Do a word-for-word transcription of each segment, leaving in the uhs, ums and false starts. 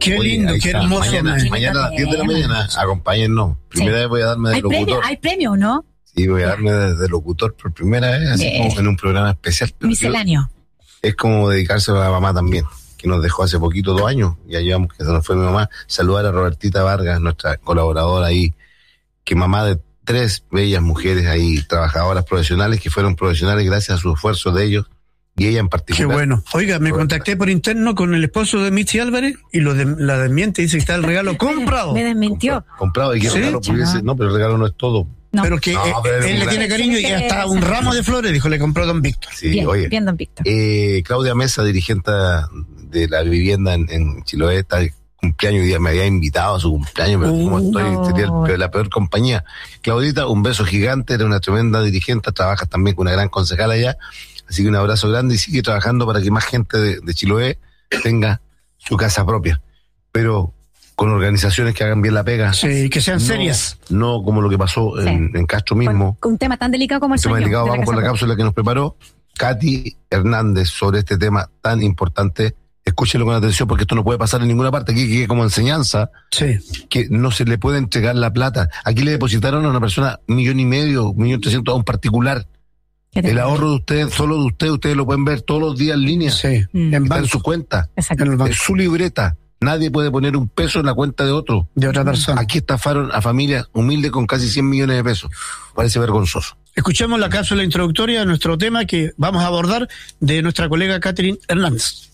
Qué Oye, lindo, qué está. hermoso. Mañana, man. mañana a las diez de la mañana, acompáñennos. Primera Sí. vez voy a darme de Hay locutor. premio, hay premio, ¿no? Sí, voy a darme de, de locutor por primera vez, así Bien. como en un programa especial. Pero Misceláneo. es como dedicarse a la mamá también, que nos dejó hace poquito, dos años. Ya llevamos que se nos fue mi mamá. Saludar a Robertita Vargas, nuestra colaboradora ahí, que mamá de tres bellas mujeres ahí, trabajadoras profesionales, que fueron profesionales gracias a su esfuerzo de ellos, y ella en Qué particular. bueno. Oiga, me contacté por interno con el esposo de Mitzi Álvarez y lo de, la desmiente, dice que está el regalo comprado. Me desmintió. Comprado, comprado y que el Sí, regalo pudiese, no, pero el regalo no es todo. No. Pero que No, eh, pero es él un le gran- tiene cariño y hasta un ramo de flores, dijo, le compró don Víctor. Sí, Bien, oye. bien, don Víctor. Eh, Claudia Mesa, dirigente de la vivienda en, en Chiloé, está de cumpleaños hoy día, me había invitado a su cumpleaños, pero como Uh, estoy, no. sería el- la peor compañía. Claudita, un beso gigante, eres una tremenda dirigente, trabajas también con una gran concejala allá, así que un abrazo grande y sigue trabajando para que más gente de, de Chiloé tenga su casa propia, pero con organizaciones que hagan bien la pega. Sí, que sean No- serias. No como lo que pasó en, en Castro mismo. Con un tema tan delicado como el Tema sueño. delicado, de la vamos por la casa cápsula que nos preparó Katy Hernández sobre este tema tan importante. Escúchelo con atención porque esto no puede pasar en ninguna parte. Aquí, aquí como enseñanza, Sí. que no se le puede entregar la plata. Aquí le depositaron a una persona un millón y medio, un millón trescientos a un particular. ¿Qué te El parece? ahorro de usted, solo de usted, ustedes lo pueden ver todos los días en línea. Sí. Mm. En Está en banco, su cuenta, Exacto. en el banco es su libreta. Nadie puede poner un peso en la cuenta de otro. de otra persona. Aquí estafaron a familias humildes con casi cien millones de pesos. Parece vergonzoso. Escuchemos la cápsula introductoria de nuestro tema que vamos a abordar de nuestra colega Catherine Hernández.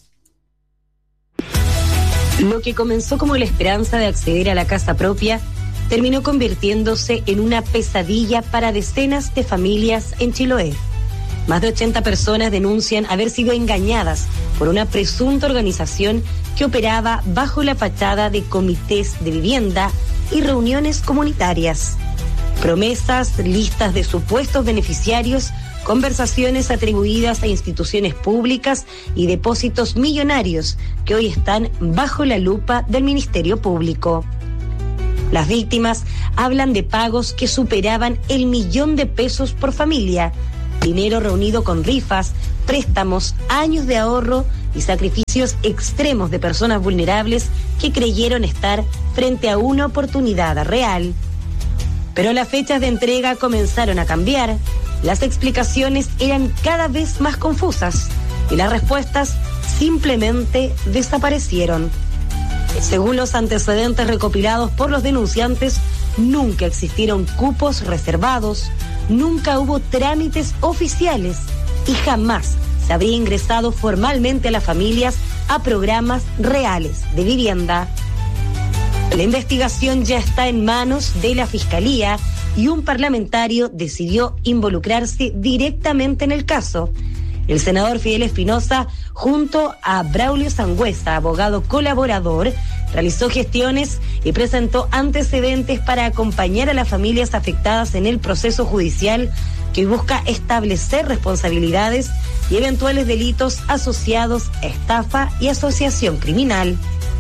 Lo que comenzó como la esperanza de acceder a la casa propia terminó convirtiéndose en una pesadilla para decenas de familias en Chiloé. Más de ochenta personas denuncian haber sido engañadas por una presunta organización que operaba bajo la fachada de comités de vivienda y reuniones comunitarias. Promesas, listas de supuestos beneficiarios, conversaciones atribuidas a instituciones públicas y depósitos millonarios que hoy están bajo la lupa del Ministerio Público. Las víctimas hablan de pagos que superaban el millón de pesos por familia, dinero reunido con rifas, préstamos, años de ahorro y sacrificios extremos de personas vulnerables que creyeron estar frente a una oportunidad real. Pero las fechas de entrega comenzaron a cambiar, las explicaciones eran cada vez más confusas y las respuestas simplemente desaparecieron. Según los antecedentes recopilados por los denunciantes, nunca existieron cupos reservados, nunca hubo trámites oficiales y jamás se habría ingresado formalmente a las familias a programas reales de vivienda. La investigación ya está en manos de la Fiscalía y un parlamentario decidió involucrarse directamente en el caso. El senador Fidel Espinosa, junto a Braulio Sangüesa, abogado colaborador, realizó gestiones y presentó antecedentes para acompañar a las familias afectadas en el proceso judicial que busca establecer responsabilidades y eventuales delitos asociados a estafa y asociación criminal.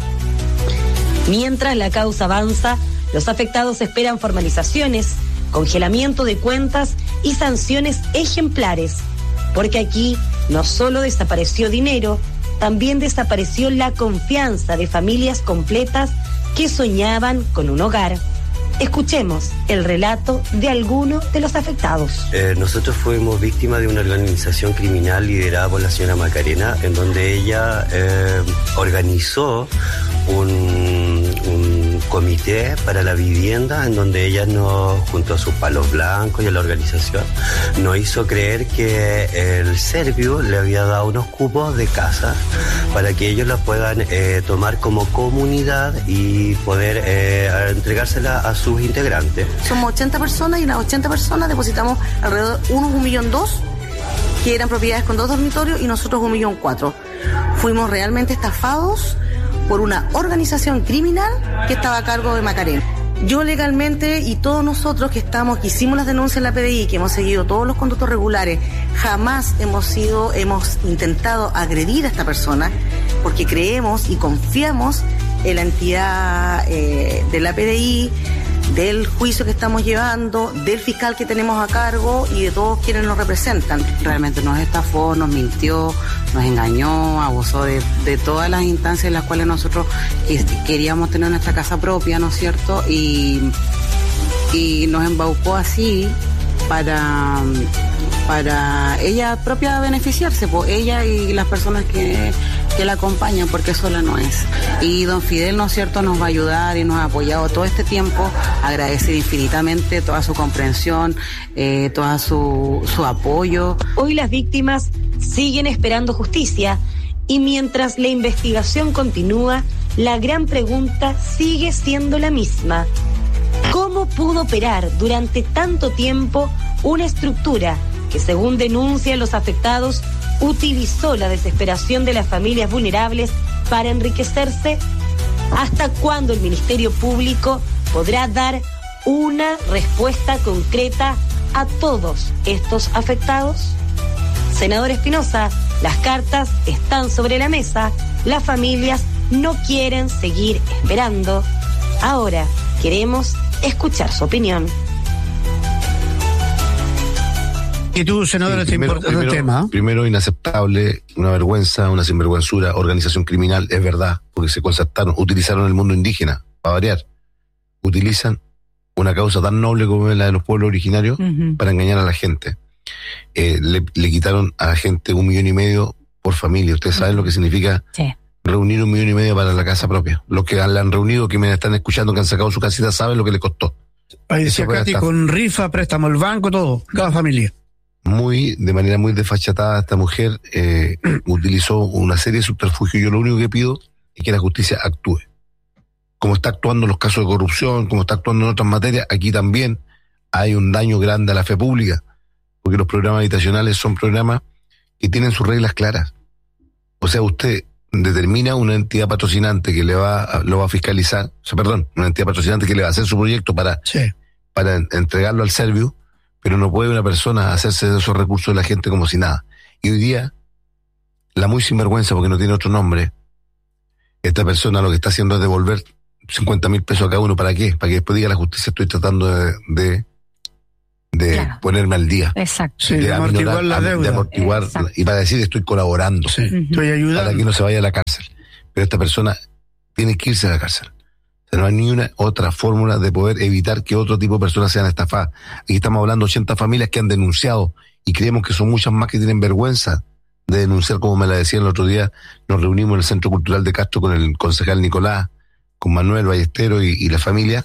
Mientras la causa avanza, los afectados esperan formalizaciones, congelamiento de cuentas y sanciones ejemplares, porque aquí no solo desapareció dinero, también desapareció la confianza de familias completas que soñaban con un hogar. Escuchemos el relato de algunos de los afectados. Eh, nosotros fuimos víctimas de una organización criminal liderada por la señora Macarena, en donde ella eh, organizó un, un comité para la vivienda, en donde ella nos, junto a sus palos blancos y a la organización, nos hizo creer que el Servio le había dado unos cupos de casa para que ellos la puedan eh, tomar como comunidad y poder eh, entregársela a sus integrantes. Somos ochenta personas y las ochenta personas depositamos alrededor, unos un millón dos, que eran propiedades con dos dormitorios, y nosotros un millón cuatro. Fuimos realmente estafados por una organización criminal que estaba a cargo de Macarena. Yo legalmente y todos nosotros que estamos, que hicimos las denuncias en la P D I, que hemos seguido todos los conductos regulares, jamás hemos sido, hemos intentado agredir a esta persona, porque creemos y confiamos en la entidad eh, de la P D I, del juicio que estamos llevando, del fiscal que tenemos a cargo y de todos quienes nos representan. Realmente nos estafó, nos mintió, nos engañó, abusó de, de todas las instancias en las cuales nosotros este, queríamos tener nuestra casa propia, ¿no es cierto? Y, y nos embaucó así para, para ella propia beneficiarse, pues ella y las personas que, que la acompañan, porque sola no es. Y don Fidel, ¿no es cierto?, nos va a ayudar y nos ha apoyado todo este tiempo. Agradecer infinitamente toda su comprensión, eh, todo su, su apoyo. Hoy las víctimas siguen esperando justicia y mientras la investigación continúa, la gran pregunta sigue siendo la misma. ¿Cómo pudo operar durante tanto tiempo una estructura que, según denuncian los afectados, utilizó la desesperación de las familias vulnerables para enriquecerse? ¿Hasta cuándo el Ministerio Público podrá dar una respuesta concreta a todos estos afectados? Senador Espinosa, las cartas están sobre la mesa, las familias no quieren seguir esperando. Ahora queremos escuchar su opinión. Y tú, senador, Sí, este primero, importante primero, tema. primero, inaceptable, una vergüenza, una sinvergüenzura, organización criminal, es verdad, porque se concertaron, utilizaron el mundo indígena, para variar. Utilizan una causa tan noble como es la de los pueblos originarios Ujú. para engañar a la gente. Eh, le, le quitaron a la gente un millón y medio por familia. Ustedes saben lo que significa Sí. reunir un millón y medio para la casa propia. Los que la han reunido, que me están escuchando, que han sacado su casita, saben lo que les costó. Ahí decía Eso fue Katy, estafa. con rifa, préstamo al banco, todo, cada familia. Muy, de manera muy desfachatada, esta mujer eh, utilizó una serie de subterfugios. Yo lo único que pido es que la justicia actúe. Como está actuando en los casos de corrupción, como está actuando en otras materias, aquí también hay un daño grande a la fe pública, porque los programas habitacionales son programas que tienen sus reglas claras. O sea, usted determina una entidad patrocinante que le va a, lo va a fiscalizar, o sea, perdón, una entidad patrocinante que le va a hacer su proyecto para, Sí. para en- entregarlo al Serviu, pero no puede una persona hacerse de esos recursos de la gente como si nada. Y hoy día, la muy sinvergüenza, porque no tiene otro nombre, esta persona lo que está haciendo es devolver cincuenta mil pesos a cada uno. ¿Para qué? Para que después diga la justicia, estoy tratando de, de, de Claro. ponerme al día. Exacto. Sí, de amortiguar aminorar- la de deuda. amortiguar, Exacto. y para decir estoy colaborando, Sí, Ujú. estoy para que ayudando. no se vaya a la cárcel. Pero esta persona tiene que irse a la cárcel. O sea, no hay ni una otra fórmula de poder evitar que otro tipo de personas sean estafadas. Aquí estamos hablando de ochenta familias que han denunciado y creemos que son muchas más que tienen vergüenza de denunciar, como me la decían el otro día. Nos reunimos en el Centro Cultural de Castro con el concejal Nicolás, con Manuel Ballestero y, y la familia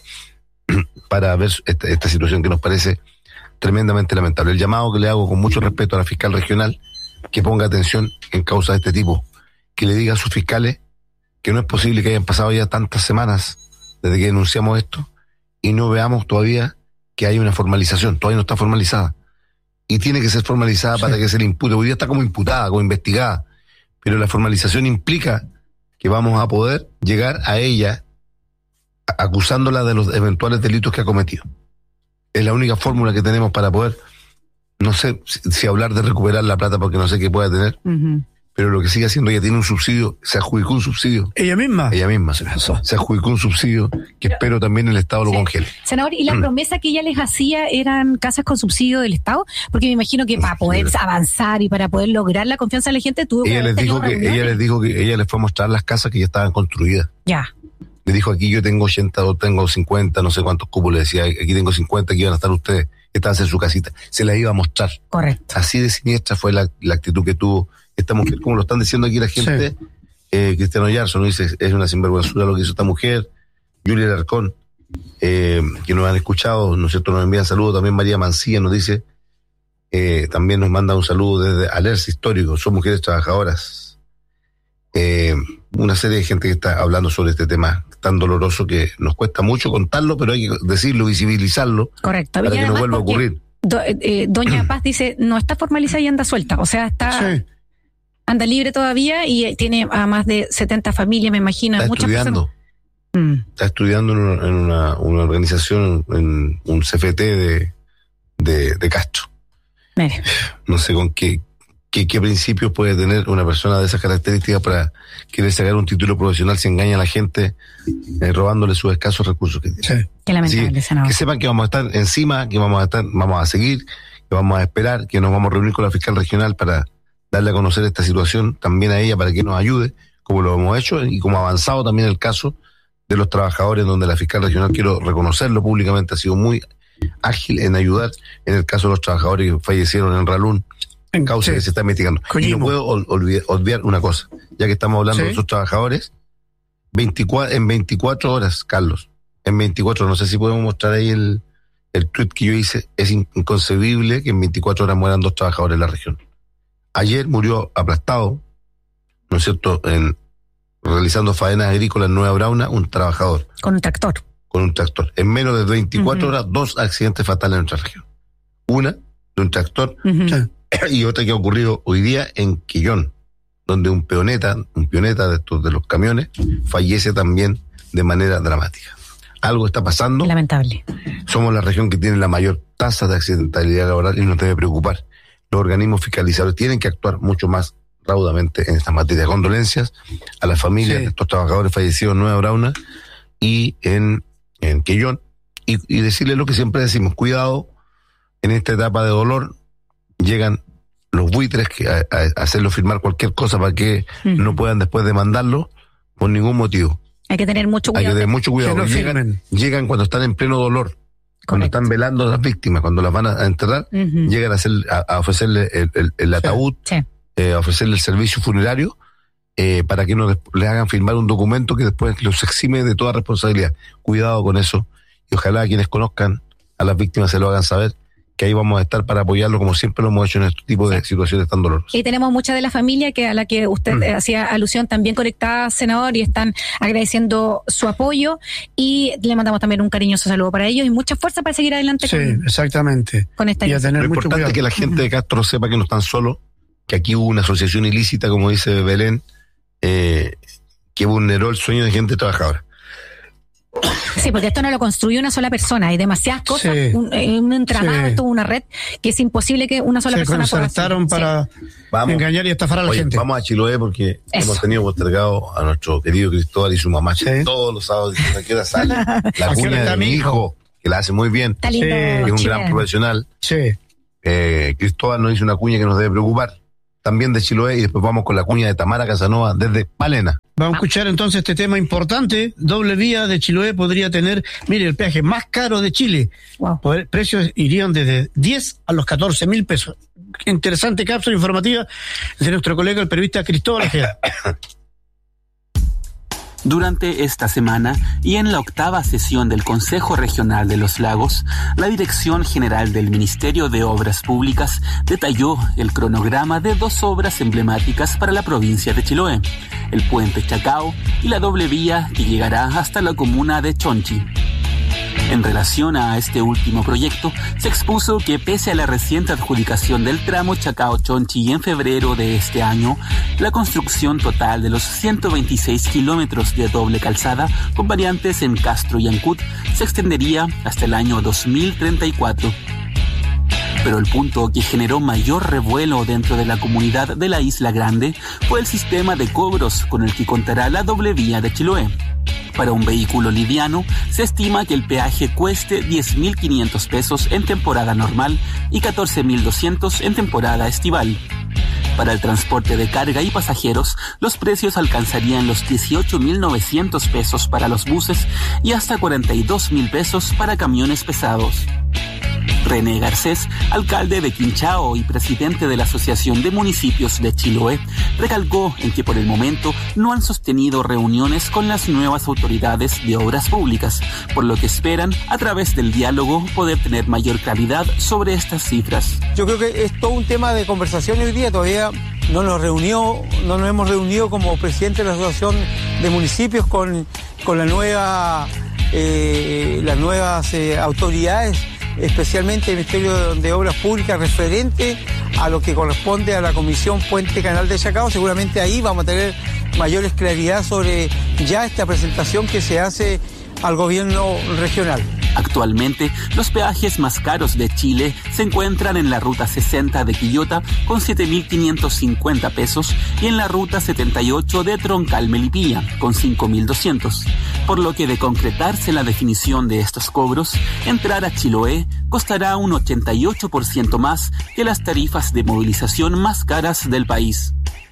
para ver esta, esta situación que nos parece tremendamente lamentable. El llamado que le hago con mucho respeto a la fiscal regional, que ponga atención en causa de este tipo, que le diga a sus fiscales que no es posible que hayan pasado ya tantas semanas desde que denunciamos esto y no veamos todavía que hay una formalización. Todavía no está formalizada y tiene que ser formalizada Sí. para que se le impute. Hoy día está como imputada, como investigada, pero la formalización implica que vamos a poder llegar a ella a- acusándola de los eventuales delitos que ha cometido. Es la única fórmula que tenemos para poder, no sé si, si hablar de recuperar la plata, porque no sé qué pueda tener, Ujú. pero lo que sigue haciendo, ella tiene un subsidio, se adjudicó un subsidio, Ella misma. ella misma se, Eso. se adjudicó un subsidio que espero también el Estado lo Sí. congele. Senador, ¿y la Mm. promesa que ella les hacía eran casas con subsidio del Estado? Porque me imagino que para poder Sí. avanzar y para poder lograr la confianza de la gente tuvo que Ella haber les dijo tenido que, ella reuniones. les dijo que ella les fue a mostrar las casas que ya estaban construidas. Ya. Le dijo, aquí yo tengo ochenta, o tengo cincuenta, no sé cuántos cupos, le decía, aquí tengo cincuenta, aquí van a estar ustedes, estaban en su casita. Se las iba a mostrar. Correcto. Así de siniestra fue la, la actitud que tuvo esta mujer, como lo están diciendo aquí la gente. Sí. eh, Cristiano Yarzo nos dice, es una sinvergüenzura lo que hizo esta mujer. Julia Alarcón, eh, que nos han escuchado, ¿no es cierto? Nos envían saludos. También María Mancilla nos dice, eh, también nos manda un saludo desde Alerce Histórico, son mujeres trabajadoras. Eh, una serie de gente que está hablando sobre este tema tan doloroso que nos cuesta mucho contarlo, pero hay que decirlo, visibilizarlo, Correcto. para Y que no además vuelva a porque ocurrir. do- eh, Doña Paz dice, no está formalizada y anda suelta. O sea, está Sí. anda libre todavía y eh, tiene a más de setenta familias, me imagino. Está muchas estudiando. personas. Mm. Está estudiando en una, en una, una organización, en un C F T de, de, de Castro. Mire. No sé con qué, ¿Qué, qué principios puede tener una persona de esas características para querer sacar un título profesional si engaña a la gente eh, robándole sus escasos recursos que tiene? Sí. Qué lamentable, senador. Que sepan que vamos a estar encima, que vamos a estar, vamos a seguir, que vamos a esperar, que nos vamos a reunir con la fiscal regional para darle a conocer esta situación también a ella para que nos ayude, como lo hemos hecho y como ha avanzado también el caso de los trabajadores, donde la fiscal regional, quiero reconocerlo públicamente, ha sido muy ágil en ayudar en el caso de los trabajadores que fallecieron en Ralún, en causa sí. que se está investigando. Coñimo. Y no puedo ol- olvidar, olvidar una cosa, ya que estamos hablando ¿Sí? de esos trabajadores, veinticuatro, en veinticuatro horas, Carlos, en veinticuatro, no sé si podemos mostrar ahí el, el tweet que yo hice, es inconcebible que en veinticuatro horas mueran dos trabajadores en la región. Ayer murió aplastado, ¿no es cierto?, en, realizando faenas agrícolas en Nueva Brauna, un trabajador. Con un tractor. Con un tractor. En menos de veinticuatro Uh-huh. horas, dos accidentes fatales en nuestra región. Una de un tractor Uh-huh. Sí. y otra que ha ocurrido hoy día en Quillón, donde un peoneta, un pioneta de estos de los camiones, fallece también de manera dramática. Algo está pasando. Lamentable. Somos la región que tiene la mayor tasa de accidentalidad laboral y nos debe preocupar. Los organismos fiscalizadores tienen que actuar mucho más raudamente en esta materia. Condolencias a las familias Sí. de estos trabajadores fallecidos en Nueva Brauna y en, en Quillón, y, y decirles lo que siempre decimos: cuidado, en esta etapa de dolor llegan los buitres que a, a, a hacerlo firmar cualquier cosa para que Uh-huh. no puedan después demandarlo por ningún motivo. Hay que tener mucho Hay que cuidado. tener mucho cuidado. Que no llegan, firmen. llegan cuando están en pleno dolor, cuando Correcto. están velando a las víctimas, cuando las van a enterrar, Uh-huh. llegan a, hacer, a, a ofrecerle el, el, el ataúd, Sí. eh, a ofrecerle el servicio funerario, eh, para que no les, les hagan firmar un documento que después los exime de toda responsabilidad. Cuidado con eso, y ojalá quienes conozcan a las víctimas se lo hagan saber, que ahí vamos a estar para apoyarlo como siempre lo hemos hecho en este tipo de situaciones tan dolorosas. Y tenemos mucha de la familia que a la que usted Mm. eh, hacía alusión también conectada, senador, y están agradeciendo su apoyo, y le mandamos también un cariñoso saludo para ellos y mucha fuerza para seguir adelante Sí, con, exactamente. con esta Y a iniciativa. tener Lo mucho importante cuidado. es que la gente de Castro sepa que no están solos, que aquí hubo una asociación ilícita, como dice Belén, eh, que vulneró el sueño de gente trabajadora. Sí, porque esto no lo construye una sola persona, hay demasiadas cosas, Sí. un, eh, un entramado, Sí. toda una red, que es imposible que una sola Se persona pueda hacer. concertaron para Vamos. engañar y estafar a la Oye, gente. vamos a Chiloé porque Eso. hemos tenido postergado a nuestro querido Cristóbal y su mamá Sí. todos los sábados. Dicen, ¿a qué hora sale? La qué hora cuña está de mi mi hijo? hijo, que la hace muy bien, Está lindo. Sí, es un Chile. gran profesional. Sí. Eh, Cristóbal nos hizo una cuña que nos debe preocupar, también de Chiloé, y después vamos con la cuña de Tamara Casanova desde Palena. Vamos a escuchar entonces este tema importante. Doble vía de Chiloé podría tener, mire, el peaje más caro de Chile. Wow. Poder- precios irían desde diez a los catorce mil pesos. Interesante cápsula informativa de nuestro colega, el periodista Cristóbal Ojeda. Durante esta semana y en la octava sesión del Consejo Regional de los Lagos, la Dirección General del Ministerio de Obras Públicas detalló el cronograma de dos obras emblemáticas para la provincia de Chiloé, el Puente Chacao y la doble vía que llegará hasta la comuna de Chonchi. En relación a este último proyecto, se expuso que pese a la reciente adjudicación del tramo Chacao-Chonchi en febrero de este año, la construcción total de los ciento veintiséis kilómetros de doble calzada con variantes en Castro y Ancud se extendería hasta el año dos mil treinta y cuatro. Pero el punto que generó mayor revuelo dentro de la comunidad de la Isla Grande fue el sistema de cobros con el que contará la doble vía de Chiloé. Para un vehículo liviano, se estima que el peaje cueste diez mil quinientos pesos en temporada normal y catorce mil doscientos en temporada estival. Para el transporte de carga y pasajeros, los precios alcanzarían los dieciocho mil novecientos pesos para los buses y hasta cuarenta y dos mil pesos para camiones pesados. René Garcés, alcalde de Quinchao y presidente de la Asociación de Municipios de Chiloé, recalcó en que por el momento no han sostenido reuniones con las nuevas autoridades de obras públicas, por lo que esperan, a través del diálogo, poder tener mayor claridad sobre estas cifras. Yo creo que es todo un tema de conversación hoy día, todavía no nos reunió, no nos hemos reunido como presidente de la Asociación de Municipios con, con la nueva, eh, las nuevas eh, autoridades, especialmente el Ministerio de Obras Públicas, referente a lo que corresponde a la Comisión Puente Canal de Chacao. Seguramente ahí vamos a tener mayores claridad sobre ya esta presentación que se hace al gobierno regional. Actualmente, los peajes más caros de Chile se encuentran en la ruta sesenta de Quillota con siete mil quinientos cincuenta pesos y en la ruta setenta y ocho de Troncal-Melipilla con cinco mil doscientos. Por lo que de concretarse la definición de estos cobros, entrar a Chiloé costará un ochenta y ocho por ciento más que las tarifas de movilización más caras del país.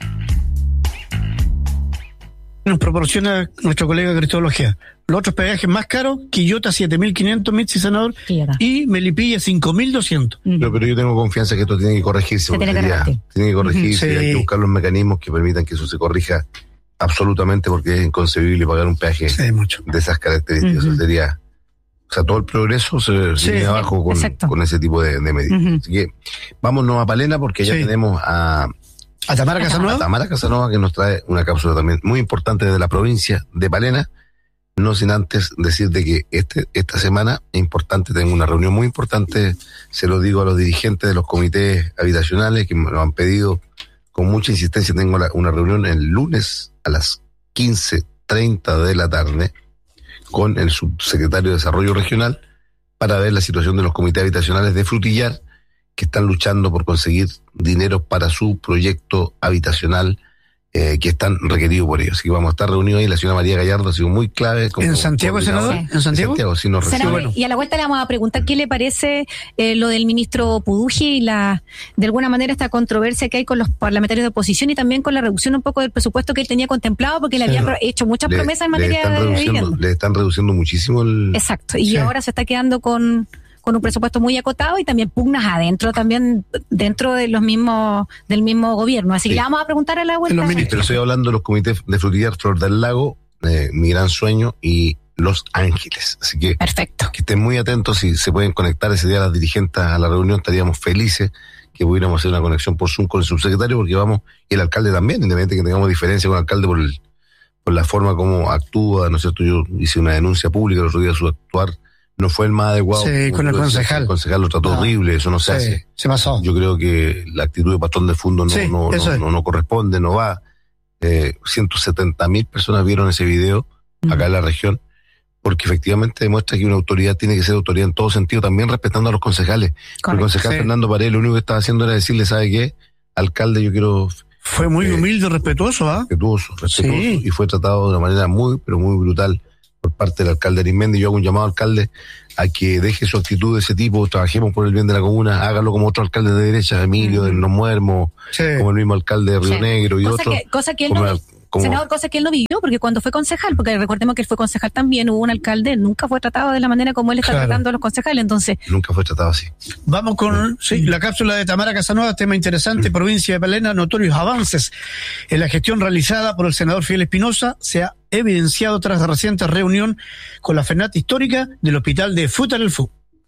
Nos proporciona nuestro colega Cristóbal Ojea. Los otros peajes más caros, Quillota siete mil quinientos, Mitzi Senador, Quillota. Y Melipilla cinco mil doscientos. Uh-huh. Pero, pero yo tengo confianza que esto tiene que corregirse. Se tiene que ya, corregir. tiene que corregirse, Uh-huh. hay Sí. que buscar los mecanismos que permitan que eso se corrija absolutamente, porque es inconcebible pagar un peaje Sí, mucho. de esas características. Uh-huh. Eso sería, o sea, todo el progreso se Sí, viene abajo con, exacto. con ese tipo de, de medidas. Uh-huh. Así que vámonos a Palena, porque ya Sí. tenemos a, ¿A Tamara a Casanova? Tamara Casanova, que nos trae una cápsula también muy importante desde la provincia de Palena. No sin antes decirte que este, esta semana es importante, tengo una reunión muy importante, se lo digo a los dirigentes de los comités habitacionales que me lo han pedido con mucha insistencia. Tengo la, una reunión el lunes a las quince treinta de la tarde con el subsecretario de Desarrollo Regional para ver la situación de los comités habitacionales de Frutillar, que están luchando por conseguir dinero para su proyecto habitacional, eh, que están requeridos por ellos. Así que vamos a estar reunidos ahí. La señora María Gallardo ha sido muy clave. como ¿En Santiago, coordinadora. senador? Sí. ¿En Santiago? En Santiago, sí, nos recibe. Senador, bueno. y a la vuelta le vamos a preguntar qué le parece eh, lo del ministro Puduji y la, de alguna manera esta controversia que hay con los parlamentarios de oposición y también con la reducción un poco del presupuesto que él tenía contemplado, porque le Sí. había pro- hecho muchas Le- promesas en le materia están de reduciendo, vivienda. le están reduciendo muchísimo el... Exacto, y Sí. ahora se está quedando con, con un presupuesto muy acotado y también pugnas adentro, también dentro de los mismos del mismo gobierno. Así que Sí. le vamos a preguntar a la De vuelta. los ministros. Pero estoy hablando de los comités de Frutillar, Flor del Lago, eh, Mi Gran Sueño y Los Ángeles. Así que Perfecto. que estén muy atentos. Si se pueden conectar ese día las dirigentes a la reunión, estaríamos felices que pudiéramos hacer una conexión por Zoom con el subsecretario, porque vamos, y el alcalde también, independientemente que tengamos diferencia con el alcalde por, el, por la forma como actúa, ¿no es cierto? Yo hice una denuncia pública el otro día, su actuar no fue el más adecuado. Sí, con el Como tú decías, concejal. El concejal lo trató No. horrible, eso no se Sí, hace. se pasó. Yo creo que la actitud de patrón de fondo no, Sí, no, eso no, es. no, no corresponde, no va. Eh, ciento setenta mil personas vieron ese video acá en la región, porque efectivamente demuestra que una autoridad tiene que ser autoridad en todo sentido, también respetando a los concejales. El Correcto. concejal Sí. Fernando Paredes lo único que estaba haciendo era decirle, ¿sabe qué? Alcalde, yo quiero Fue muy Eh, humilde y respetuoso, ¿ah? respetuoso, respetuoso, Sí. y fue tratado de una manera muy, pero muy brutal por parte del alcalde Arismendi. Yo hago un llamado al alcalde a que deje su actitud de ese tipo, trabajemos por el bien de la comuna, hágalo como otro alcalde de derecha, Emilio, Mm. de Los Muermos, Sí. como el mismo alcalde de Río Sí. Negro y Cosa otros. que, cosa que él como no el- como- Senador, cosa que él no vivió, porque cuando fue concejal, porque recordemos que él fue concejal también, hubo un alcalde, nunca fue tratado de la manera como él está Claro. tratando a los concejales. Entonces, Nunca fue tratado así. Vamos con sí, la cápsula de Tamara Casanova, tema interesante, provincia de Palena, notorios avances en la gestión realizada por el senador Fidel Espinosa se ha evidenciado tras la reciente reunión con la FENAT histórica del hospital de Futalefú.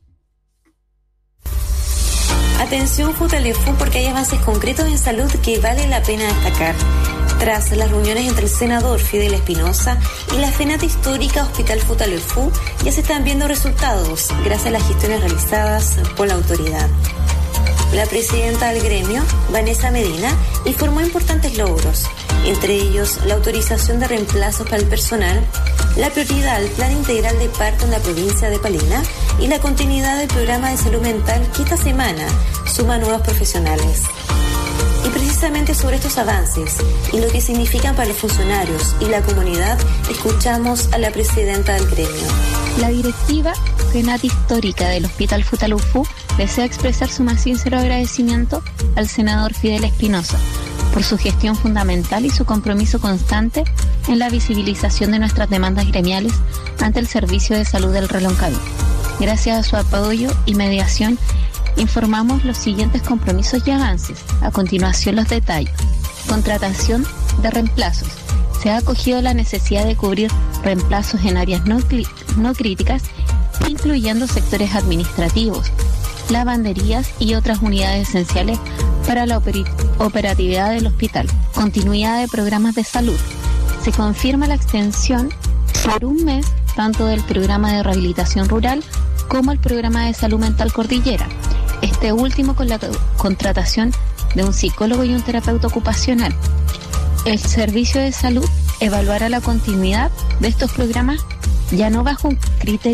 Atención Futalefú, porque hay avances concretos en salud que vale la pena destacar. Tras las reuniones entre el senador Fidel Espinosa y la FENAT histórica Hospital Futalefú, ya se están viendo resultados gracias a las gestiones realizadas por la autoridad. La presidenta del gremio, Vanessa Medina, informó importantes logros, entre ellos la autorización de reemplazos para el personal, la prioridad al plan integral de parto en la provincia de Palena y la continuidad del programa de salud mental que esta semana suma nuevos profesionales. Y precisamente sobre estos avances y lo que significan para los funcionarios y la comunidad, escuchamos a la presidenta del gremio. La directiva FENAT histórica del Hospital Futalefú desea expresar su más sincero agradecimiento al senador Fidel Espinosa por su gestión fundamental y su compromiso constante en la visibilización de nuestras demandas gremiales ante el Servicio de Salud del Reloncaví. Gracias a su apoyo y mediación, informamos los siguientes compromisos y avances. A continuación los detalles. Contratación de reemplazos. Se ha acogido la necesidad de cubrir reemplazos en áreas no, cli- no críticas, incluyendo sectores administrativos, lavanderías y otras unidades esenciales para la operi- operatividad del hospital. Continuidad de programas de salud. Se confirma la extensión por un mes tanto del programa de rehabilitación rural como el programa de salud mental Cordillera. Este último con la co- contratación de un psicólogo y un terapeuta ocupacional. El Servicio de Salud evaluará la continuidad de estos programas ya no bajo un criterio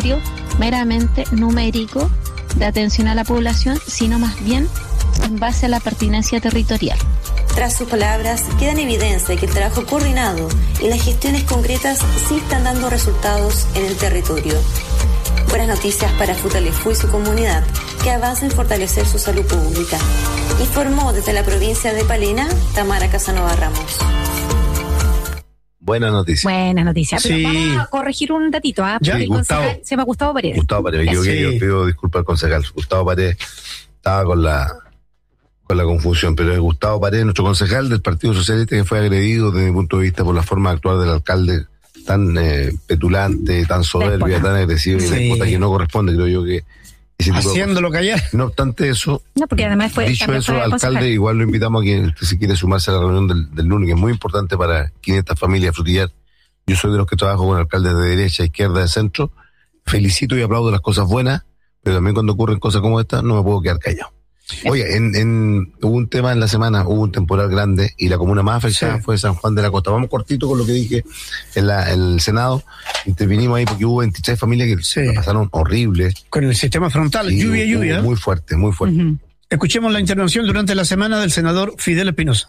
meramente numérico de atención a la población, sino más bien en base a la pertinencia territorial. Tras sus palabras, queda en evidencia que el trabajo coordinado y las gestiones concretas sí están dando resultados en el territorio. Buenas noticias para Futaleufú y su comunidad, que avanza en fortalecer su salud pública. Informó desde la provincia de Palena, Tamara Casanova Ramos. Buena noticia. Buena noticia. Pero Sí. vamos a corregir un datito. ¿ah? Ya, Porque el Gustavo. concejal se llama Gustavo Paredes. Gustavo Paredes, yo, Sí. yo pido disculpas al concejal. Gustavo Paredes estaba con la con la confusión, pero es Gustavo Paredes, nuestro concejal del Partido Socialista, que fue agredido desde mi punto de vista por la forma de actuar del alcalde tan eh, petulante, tan soberbia, Déspota. tan agresiva y Sí. déspota, que no corresponde, creo yo, que ese tipo de Haciéndolo callar. cosas. No obstante eso, No, porque además fue. dicho también eso, fue alcalde, concejal. igual lo invitamos a que usted si quiere sumarse a la reunión del, del lunes, que es muy importante para quinientas familias de Frutillar. Yo soy de los que trabajo con alcaldes de derecha, izquierda, de centro. Felicito y aplaudo las cosas buenas, pero también cuando ocurren cosas como esta, no me puedo quedar callado. Oye, en, en, hubo un tema en la semana, hubo un temporal grande y la comuna más afectada Sí. fue San Juan de la Costa. Vamos cortito con lo que dije en, la, en el Senado. Intervinimos ahí porque hubo veintitrés familias que Sí. la pasaron horrible. Con el sistema frontal, Sí, lluvia, hubo- lluvia. Muy fuerte, muy fuerte. Ujú. Escuchemos la intervención durante la semana del senador Fidel Espinosa.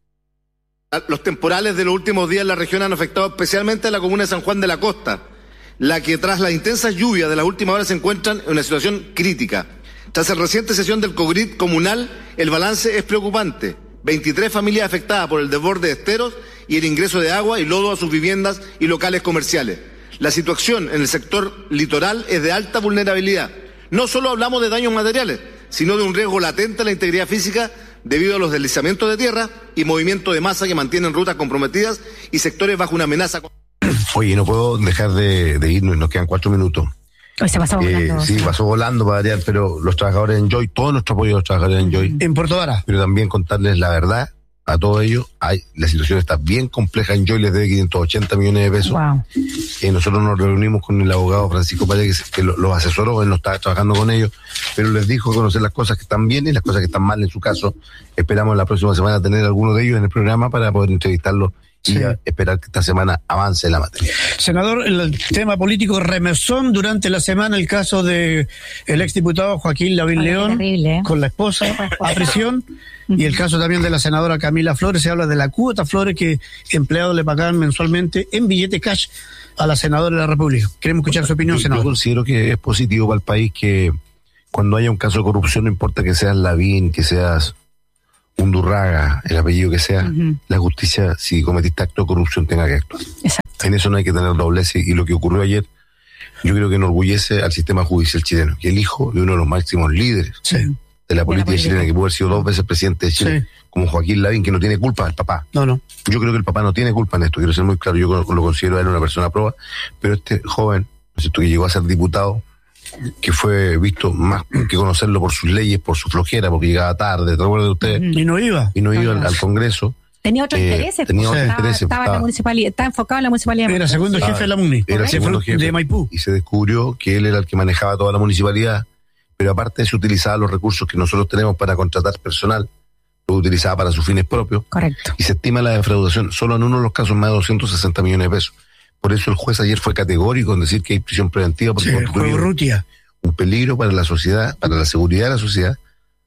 Los temporales de los últimos días en la región han afectado especialmente a la comuna de San Juan de la Costa, la que tras las intensas lluvias de las últimas horas se encuentran en una situación crítica. Tras la reciente sesión del COGRID comunal, el balance es preocupante. veintitrés familias afectadas por el desborde de esteros y el ingreso de agua y lodo a sus viviendas y locales comerciales. La situación en el sector litoral es de alta vulnerabilidad. No solo hablamos de daños materiales, sino de un riesgo latente a la integridad física debido a los deslizamientos de tierra y movimiento de masa que mantienen rutas comprometidas y sectores bajo una amenaza. Oye, no puedo dejar de, de irnos, nos quedan cuatro minutos. Hoy se pasó Eh, volando. sí, pasó volando para variar, pero los trabajadores en Joy, todo nuestro apoyo a los trabajadores en Joy, En Puerto Vara. pero también contarles la verdad a todos ellos. Hay, la situación está bien compleja en Joy, les debe quinientos ochenta millones de pesos. Wow. Eh, nosotros nos reunimos con el abogado Francisco Paredes, que, que lo- los asesoró, él no estaba trabajando con ellos, pero les dijo conocer las cosas que están bien y las cosas que están mal en su caso. Esperamos la próxima semana tener algunos de ellos en el programa para poder entrevistarlos y Sí. a- esperar que esta semana avance la materia. Senador, el tema político remesón durante la semana el caso de el exdiputado Joaquín Lavín Oye, León terrible, ¿eh? con la esposa a prisión y el caso también de la senadora Camila Flores. Se habla de la cuota Flores que empleados le pagaban mensualmente en billete cash a la senadora de la República. Queremos escuchar su opinión, Yo, yo senador. considero que es positivo para el país que cuando haya un caso de corrupción, no importa que seas Lavín, que seas Undurraga, el apellido que sea, Ujú. la justicia, si cometiste acto de corrupción, tenga que actuar. Exacto. En eso no hay que tener doblez y, y lo que ocurrió ayer, yo creo que enorgullece al sistema judicial chileno, que el hijo de uno de los máximos líderes Sí. de la política política. chilena, que pudo haber sido dos veces presidente de Chile, Sí. como Joaquín Lavín, que no tiene culpa, el papá. No, no. Yo creo que el papá no tiene culpa en esto, quiero ser muy claro, yo lo considero a él una persona proba, pero este joven, ¿no es cierto?, que llegó a ser diputado, que fue visto más que conocerlo por sus leyes, por su flojera, porque llegaba tarde, ¿te acuerdas de ustedes? Y no iba. Y no iba al, Ajá. al Congreso. Tenía otros Eh, intereses. tenía pues, otros estaba, intereses, Estaba en la estaba- municipalidad, estaba enfocado en la municipalidad. Era segundo Claro. jefe de la MUNI. Era Se segundo fue jefe. de Maipú. Y se descubrió que él era el que manejaba toda la municipalidad, pero aparte se utilizaba los recursos que nosotros tenemos para contratar personal, lo utilizaba para sus fines propios, Correcto. y se estima la defraudación solo en uno de los casos más de doscientos sesenta millones de pesos. Por eso el juez ayer fue categórico en decir que hay prisión preventiva porque Sí, constituye juego Rutia. un peligro para la sociedad, para la seguridad de la sociedad,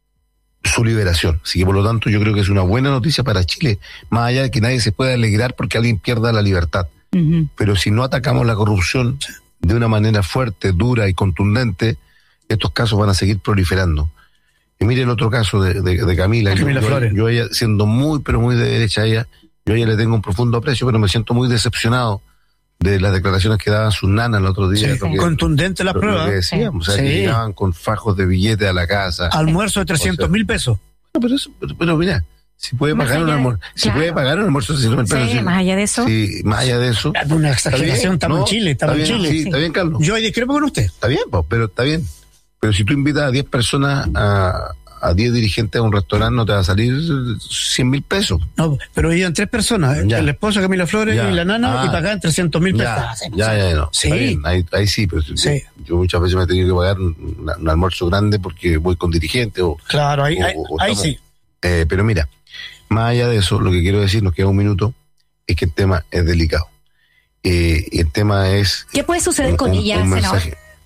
su liberación. Así que por lo tanto yo creo que es una buena noticia para Chile, más allá de que nadie se pueda alegrar porque alguien pierda la libertad. Ujú. Pero si no atacamos la corrupción de una manera fuerte, dura y contundente, estos casos van a seguir proliferando. Y mire el otro caso de, de, de Camila. Camila yo, Flores. yo a ella, siendo muy, pero muy de derecha a ella, yo a ella le tengo un profundo aprecio, pero me siento muy decepcionado de las declaraciones que daban sus nanas el otro día. Sí, lo que- contundente la lo- lo prueba. que decíamos, o sea, que Sí. llegaban con fajos de billetes a la casa. Almuerzo de trescientos mil pesos. No, pero, eso, pero, pero mira, si puede Más pagar un allá de- almuerzo, si claro. puede pagar un almuerzo de trescientos mil pesos. Sí, sí. más allá de eso. Sí, más allá de eso. Una exageración, estamos en No, Chile, estamos en está bien, Chile. sí, está bien, Carlos. Yo ahí discrepo con usted. Está bien, pues, pero está bien. Pero si tú invitas a diez personas, a, a diez dirigentes a un restaurante, no te va a salir cien mil pesos. No, pero iban tres personas, ¿eh? Ya. el esposo Camila Flores Ya. y la nana, Ah. y pagaban trescientos mil pesos. Ya, ya, ya, no. Sí. Está bien, ahí, ahí sí, pero si- Sí. yo muchas veces me he tenido que pagar un, un almuerzo grande porque voy con dirigentes o, Claro, ahí, o- ahí, o ahí estamos- sí. Eh, pero mira, más allá de eso, lo que quiero decir, nos queda un minuto, es que el tema es delicado. Eh, y el tema es... ¿Qué puede suceder un- con un- ella, un senador? mensaje.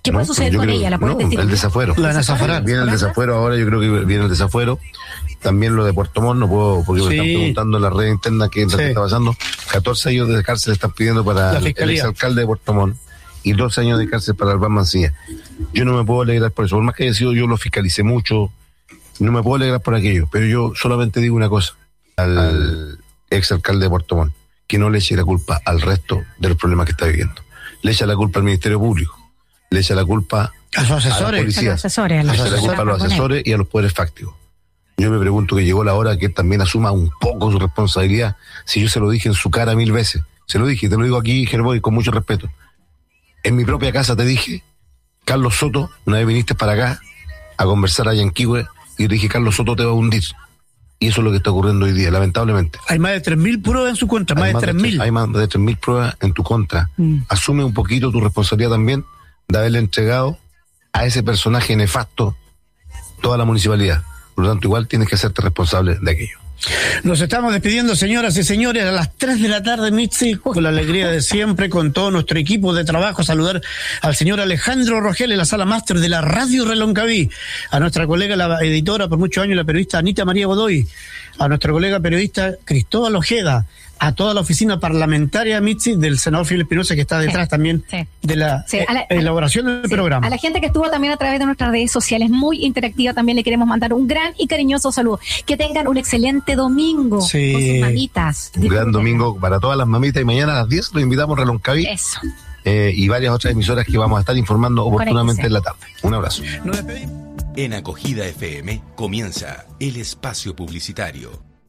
¿Qué puede suceder yo con creo- ella? ¿La pueden no, destituir? el desafuero. La van a desaforar. Viene el desafuero ahora, yo creo que viene el desafuero. También lo de Puerto Montt, no puedo, porque Sí. me están preguntando en la red interna qué es lo Sí. que está pasando. catorce años de cárcel están pidiendo para La el, el fiscalía. exalcalde de Puerto Montt y doce años de cárcel para Albán Mancilla. Yo no me puedo alegrar por eso, por más que haya sido yo lo fiscalicé mucho, no me puedo alegrar por aquello, pero yo solamente digo una cosa al, al exalcalde de Puerto Montt, que no le eche la culpa al resto de los problemas que está viviendo. Le echa la culpa al Ministerio Público, le echa la culpa A sus a las asesores. policías, A los asesores, a le los echa la asesores. culpa a los asesores y a los poderes fácticos. Yo me pregunto que llegó la hora que él también asuma un poco su responsabilidad. Si yo se lo dije en su cara mil veces, se lo dije, te lo digo aquí, Gerboy, con mucho respeto. En mi propia casa te dije, Carlos Soto, una vez viniste para acá a conversar a Yanquihue y te dije, Carlos Soto te va a hundir. Y eso es lo que está ocurriendo hoy día, lamentablemente. Hay más de tres mil pruebas en su contra, más Hay de tres mil. Hay más de tres mil pruebas en tu contra. Mm. Asume un poquito tu responsabilidad también de haberle entregado a ese personaje nefasto toda la municipalidad. Por lo tanto, igual tienes que hacerte responsable de aquello. Nos estamos despidiendo, señoras y señores, a las tres de la tarde, Mitzi, con la alegría de siempre, con todo nuestro equipo de trabajo. Saludar al señor Alejandro Rogel en la sala máster de la Radio Reloncaví, a nuestra colega, la editora por muchos años, la periodista Anita María Godoy, a nuestro colega periodista Cristóbal Ojeda, a toda la oficina parlamentaria, Mitzi, del senador Fidel Espinosa, que está detrás Sí, también sí. de la, Sí, eh, a la- elaboración del Sí, programa. a la gente que estuvo también a través de nuestras redes sociales, muy interactiva, también le queremos mandar un gran y cariñoso saludo. Que tengan un excelente domingo Sí. con sus mamitas. Un gran Disfrútenla. domingo para todas las mamitas y mañana a las diez los invitamos a Reloncaví Eso. eh, y varias otras emisoras que vamos a estar informando oportunamente Conéctense. en la tarde. Un abrazo. Nos despedimos. En Acogida F M comienza el espacio publicitario.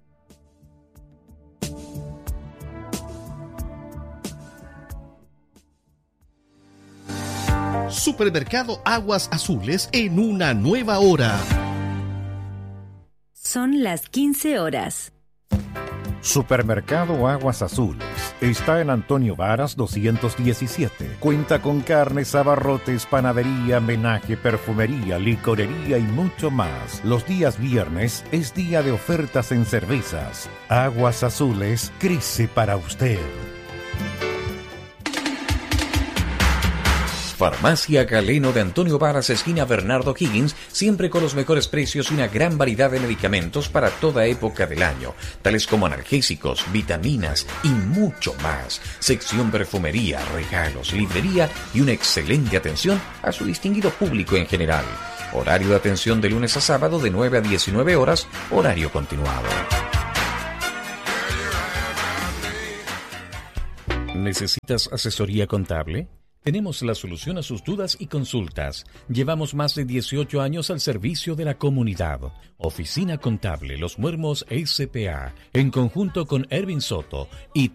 Supermercado Aguas Azules en una nueva hora. Son las quince horas. Supermercado Aguas Azules está en Antonio Varas doscientos diecisiete. Cuenta con carnes, abarrotes, panadería, menaje, perfumería, licorería y mucho más. Los días viernes es día de ofertas en cervezas. Aguas Azules crece para usted. Farmacia Galeno de Antonio Varas, esquina Bernardo Higgins, siempre con los mejores precios y una gran variedad de medicamentos para toda época del año, tales como analgésicos, vitaminas y mucho más. Sección perfumería, regalos, librería y una excelente atención a su distinguido público en general. Horario de atención de lunes a sábado de nueve a diecinueve horas, horario continuado. ¿Necesitas asesoría contable? Tenemos la solución a sus dudas y consultas. Llevamos más de dieciocho años al servicio de la comunidad. Oficina Contable Los Muermos S P A, en conjunto con Ervin Soto y